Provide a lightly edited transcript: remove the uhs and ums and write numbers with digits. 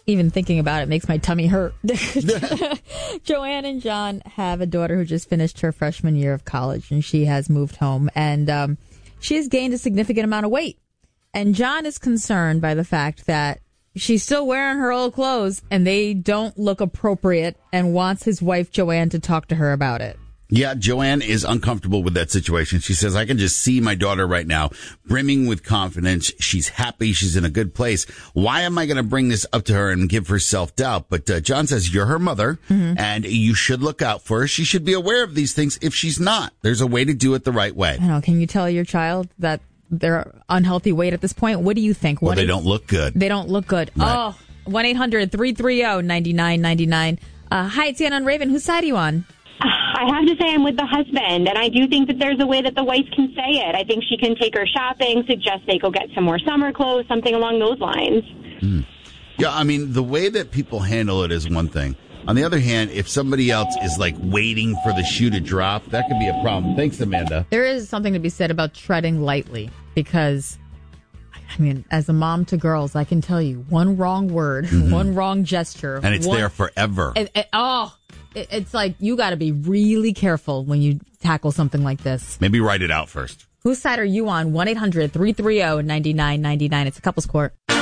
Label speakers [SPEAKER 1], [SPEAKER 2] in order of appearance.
[SPEAKER 1] Even thinking about it makes my tummy hurt. Joanne and John have a daughter who just finished her freshman year of college, and she has moved home, and she has gained a significant amount of weight. And John is concerned by the fact that she's still wearing her old clothes, and they don't look appropriate, and wants his wife, Joanne, to talk to her about it.
[SPEAKER 2] Yeah, Joanne is uncomfortable with that situation. She says, I can just see my daughter right now, brimming with confidence. She's happy. She's in a good place. Why am I going to bring this up to her and give her self-doubt? But John says, you're her mother, and you should look out for her. She should be aware of these things if she's not. There's a way to do it the right way.
[SPEAKER 1] I know. Can you tell your child that they're unhealthy weight at this point? What do you think?
[SPEAKER 2] Well, they don't look good.
[SPEAKER 1] They don't look good. Right. Oh, 1-800-330-9999. Hi, it's Ann on Raven. Whose side are you on?
[SPEAKER 3] I have to say I'm with the husband, and I do think that there's a way that the wife can say it. I think she can take her shopping, suggest they go get some more summer clothes, something along those lines.
[SPEAKER 2] Yeah, I mean, the way that people handle it is one thing. On the other hand, if somebody else is like waiting for the shoe to drop, that could be a problem. Thanks, Amanda.
[SPEAKER 1] There is something to be said about treading lightly, because, I mean, as a mom to girls, I can tell you one wrong word, one wrong gesture.
[SPEAKER 2] And it's there forever.
[SPEAKER 1] It's like you got to be really careful when you tackle something like this.
[SPEAKER 2] Maybe write it out first.
[SPEAKER 1] Whose side are you on? 1-800-330-9999. It's a couple's court.